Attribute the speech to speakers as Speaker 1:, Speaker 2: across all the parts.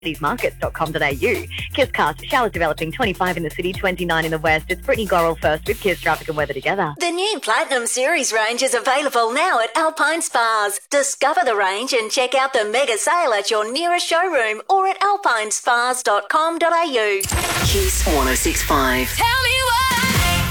Speaker 1: citymarkets.com.au. Kisscast, showers developing, 25 in the city, 29 in the west. It's Brittany Gorrell first with Kiss Traffic and Weather together.
Speaker 2: The new Platinum Series range is available now at Alpine Spas. Discover the range and check out the mega sale at your nearest showroom or at alpinespas.com.au.
Speaker 3: Kiss 106.5.
Speaker 4: Tell me why.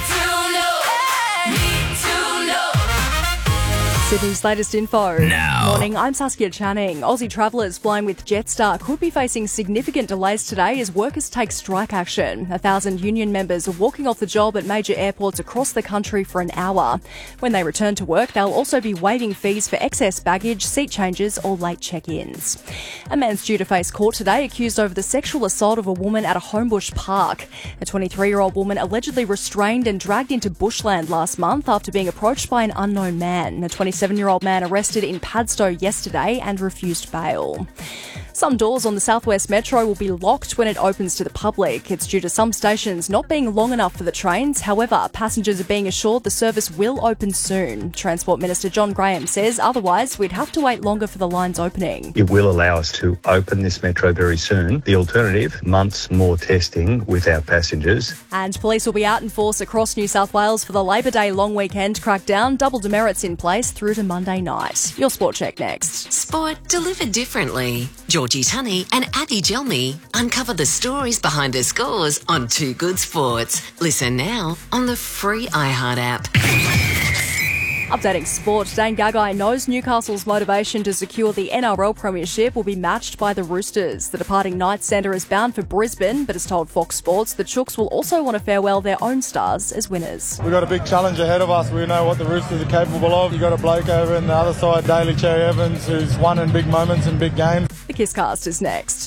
Speaker 5: Sydney's latest info.
Speaker 6: Now.
Speaker 5: Morning, I'm Saskia Channing. Aussie travellers flying with Jetstar could be facing significant delays today as workers take strike action. 1,000 union members are walking off the job at major airports across the country for an hour. When they return to work, they'll also be waiving fees for excess baggage, seat changes or late check-ins. A man's due to face court today accused over the sexual assault of a woman at a Homebush park. A 23-year-old woman allegedly restrained and dragged into bushland last month after being approached by an unknown man. A 27-year-old man arrested in Padstow yesterday and refused bail. Some doors on the Southwest Metro will be locked when it opens to the public. It's due to some stations not being long enough for the trains. However, passengers are being assured the service will open soon. Transport Minister John Graham says otherwise we'd have to wait longer for the lines opening.
Speaker 7: It will allow us to open this metro very soon. The alternative, months more testing without passengers.
Speaker 5: And police will be out in force across New South Wales for the Labor Day long weekend crackdown. Double demerits in place through to Monday night. Your Sport Check next.
Speaker 3: Sport delivered differently. Georgie Tunney and Abby Gelmy uncover the stories behind the scores on Too Good Sports. Listen now on the free iHeart app.
Speaker 5: Updating sport, Dane Gagai knows Newcastle's motivation to secure the NRL Premiership will be matched by the Roosters. The departing Knights centre is bound for Brisbane, but has told Fox Sports the Chooks will also want to farewell their own stars as winners.
Speaker 8: We've got a big challenge ahead of us. We know what the Roosters are capable of. You've got a bloke over on the other side, Daly Cherry Evans, who's won in big moments and big games.
Speaker 5: The Kisscast is next.